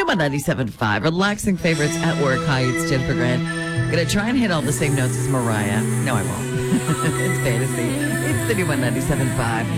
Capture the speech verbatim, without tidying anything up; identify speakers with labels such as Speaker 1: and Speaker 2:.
Speaker 1: new one ninety-seven point five. Relaxing favorites at work. Hi, it's Jennifer Grant. Gonna try and hit all the same notes as Mariah. No, I won't. It's fantasy. It's the new one ninety-seven point five.